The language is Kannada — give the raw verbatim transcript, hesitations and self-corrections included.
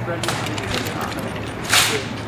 不然就是那个电脑上面。对。